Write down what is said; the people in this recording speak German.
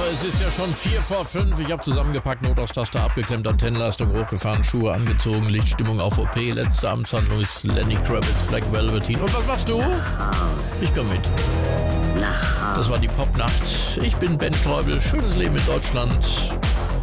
Es ist ja schon 4:04. Ich habe zusammengepackt, Notausstaster abgeklemmt, Antennenleistung hochgefahren, Schuhe angezogen, Lichtstimmung auf OP. Letzte Amtshandlung ist Lenny Kravitz, Black Velveteen. Und was machst du? Ich komm mit. Das war die Popnacht. Ich bin Ben Streubel. Schönes Leben in Deutschland.